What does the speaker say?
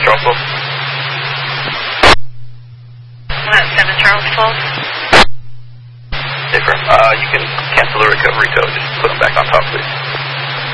Charles 12. 7 Charles 12. Affirm. You can cancel the recovery code. Just put them back on top, please.